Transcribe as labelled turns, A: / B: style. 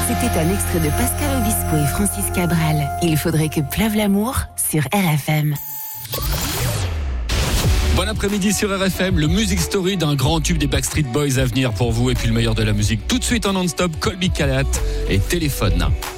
A: C'était un extrait de Pascal Obispo et Francis Cabral. Il faudrait que pleuve l'amour sur RFM.
B: Bon après-midi sur RFM, le Music Story d'un grand tube des Backstreet Boys à venir pour vous et puis le meilleur de la musique tout de suite en non-stop, Colby Calat et Téléphone.